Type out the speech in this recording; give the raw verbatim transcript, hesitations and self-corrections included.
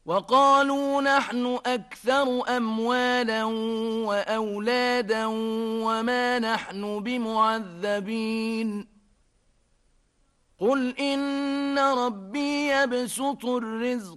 وقالوا نحن أكثر أموالا وأولادا وما نحن بمعذبين قل إن ربي يبسط الرزق